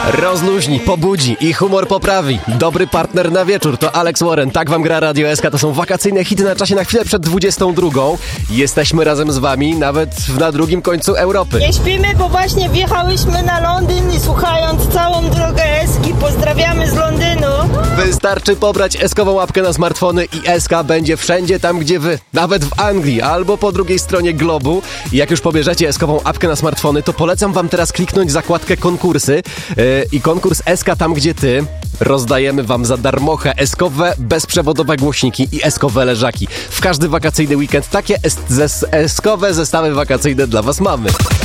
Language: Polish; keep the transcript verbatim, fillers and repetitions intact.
Rozluźni, pobudzi i humor poprawi. Dobry partner na wieczór to Alex Warren. Tak wam gra Radio S K. To są wakacyjne hity na czasie na chwilę przed dwudziestą drugą. Jesteśmy razem z wami nawet na drugim końcu Europy. Nie śpimy, bo właśnie wjechałyśmy na Londyn i słuchając całą drogę Eski, pozdrawiamy z Londynu. Wystarczy pobrać eskową łapkę na smartfony i S K będzie wszędzie tam, gdzie wy. Nawet w Anglii albo po drugiej stronie globu. I jak już pobierzecie eskową apkę na smartfony, to polecam wam teraz kliknąć zakładkę konkursy yy, i konkurs S K tam, gdzie ty. Rozdajemy wam za darmochę eskowe, bezprzewodowe głośniki i eskowe leżaki. W każdy wakacyjny weekend takie es- zes- eskowe zestawy wakacyjne dla was mamy.